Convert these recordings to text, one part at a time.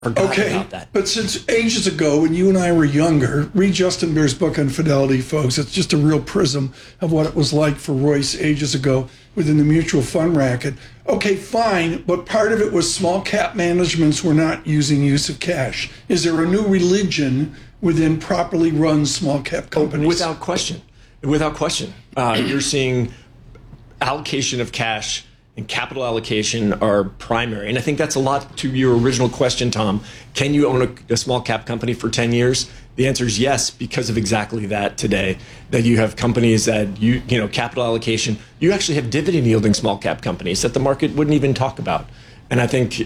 forgot about that. But since ages ago, when you and I were younger, read Justin Bear's book on Fidelity, folks. It's just a real prism of what it was like for Royce ages ago within the mutual fund racket. Okay, fine, but part of it was small cap managements were not using use of cash. Is there a new religion within properly run small cap companies? Without question. Without question. You're seeing allocation of cash and capital allocation are primary. And I think that's a lot to your original question, Tom. Can you own a small cap company for 10 years? The answer is yes, because of exactly that today, that you have companies that you know, capital allocation, you actually have dividend yielding small cap companies that the market wouldn't even talk about. And I think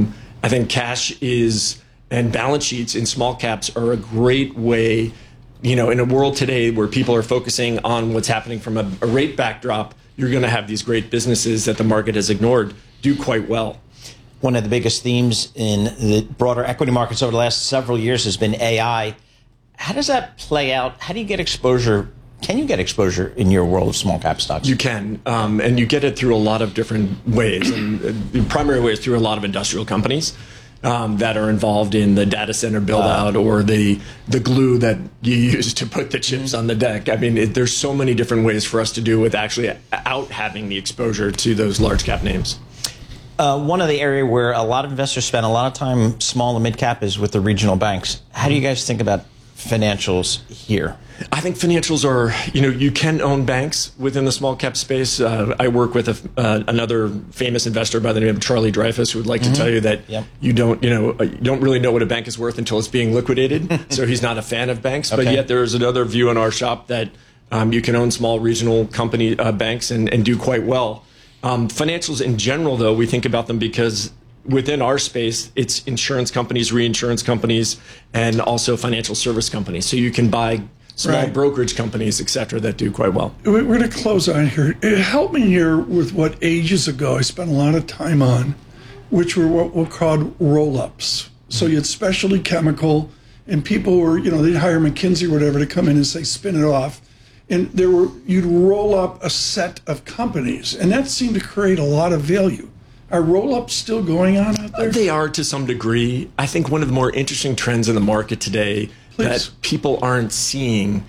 cash is, and balance sheets in small caps are a great way, you know, in a world today where people are focusing on what's happening from a rate backdrop, you're going to have these great businesses that the market has ignored do quite well. One of the biggest themes in the broader equity markets over the last several years has been AI. How does that play out? How do you get exposure? Can you get exposure in your world of small cap stocks? You can, and you get it through a lot of different ways. And the primary way is through a lot of industrial companies that are involved in the data center build out or the glue that you use to put the chips on the deck. I mean, there's so many different ways for us to do with actually out having the exposure to those large cap names. One of the area where a lot of investors spend a lot of time, small and mid cap, is with the regional banks. How do you guys think about financials here? I think financials are, you know, you can own banks within the small cap space. I work with another famous investor by the name of Charlie Dreyfus, who would like to tell you that you don't really know what a bank is worth until it's being liquidated. So he's not a fan of banks, but yet there's another view in our shop that you can own small regional company banks and do quite well. Financials in general, though, we think about them because within our space, it's insurance companies, reinsurance companies, and also financial service companies. So you can buy small brokerage companies, et cetera, that do quite well. We're going to close on here. Help me here with what ages ago I spent a lot of time on, which were what were called roll-ups. So you had specialty chemical, and people were, you know, they'd hire McKinsey or whatever to come in and say, spin it off. And you'd roll up a set of companies, and that seemed to create a lot of value. Are roll-ups still going on out there? They are to some degree. I think one of the more interesting trends in the market today that people aren't seeing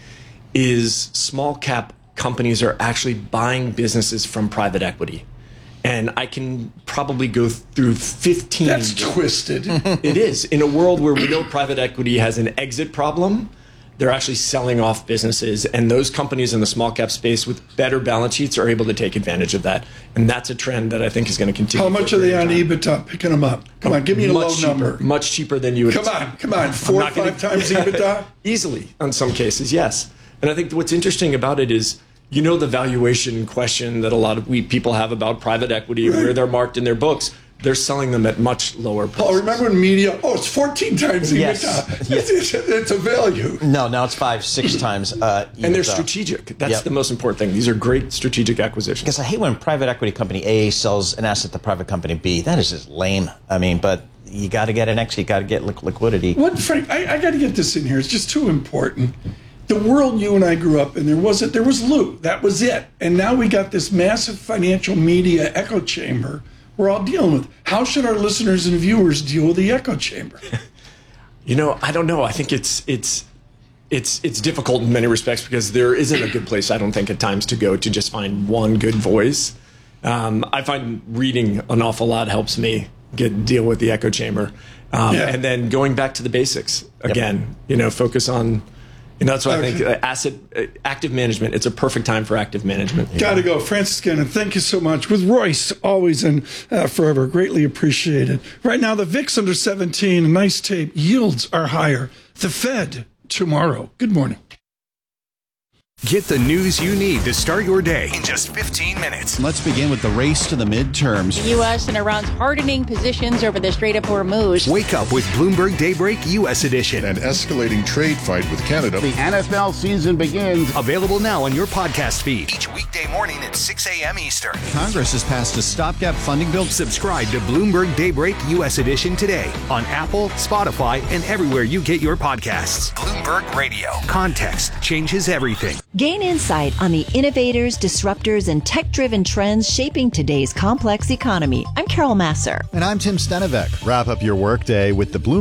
is small cap companies are actually buying businesses from private equity. And I can probably go through 15. That's twisted. It is. In a world where we know private equity has an exit problem, they're actually selling off businesses, and those companies in the small cap space with better balance sheets are able to take advantage of that. And that's a trend that I think is going to continue. How much are they on EBITDA picking them up? Come on, give me a low number. Much cheaper than you would expect. Come on, 4 or 5 times EBITDA? Easily, in some cases, yes. And I think what's interesting about it is, you know, the valuation question that a lot of people have about private equity, where they're marked in their books. They're selling them at much lower prices. Oh, remember in media? Oh, it's 14 times EBITDA. Yes. It's a value. No, now it's 5-6 times EBITDA. And they're strategic. That's the most important thing. These are great strategic acquisitions. Because I hate when private equity company A sells an asset to private company B. That is just lame. I mean, but you got to get an exit. You got to get liquidity. Frank, I got to get this in here. It's just too important. The world you and I grew up in, there was Lou. That was it. And now we got this massive financial media echo chamber we're all dealing with. How should our listeners and viewers deal with the echo chamber? You know, I don't know. I think it's difficult in many respects because there isn't a good place, I don't think, at times to go to just find one good voice. I find reading an awful lot helps me deal with the echo chamber. And then going back to the basics again, you know, focus on. You know, that's why I think active management, it's a perfect time for active management. Got to go. Francis Gannon, thank you so much. With Royce, always and forever. Greatly appreciated. Right now, the VIX under 17, a nice tape. Yields are higher. The Fed tomorrow. Good morning. Get the news you need to start your day in just 15 minutes. Let's begin with the race to the midterms. The U.S. and Iran's hardening positions over the Strait of Hormuz. Wake up with Bloomberg Daybreak U.S. edition. An escalating trade fight with Canada. The NFL season begins. Available now on your podcast feed. Each weekday morning at 6 a.m. Eastern. Congress has passed a stopgap funding bill. Subscribe to Bloomberg Daybreak U.S. edition today on Apple, Spotify, and everywhere you get your podcasts. Bloomberg Radio. Context changes everything. Gain insight on the innovators, disruptors, and tech-driven trends shaping today's complex economy. I'm Carol Masser. And I'm Tim Stenevec. Wrap up your workday with the Bloomberg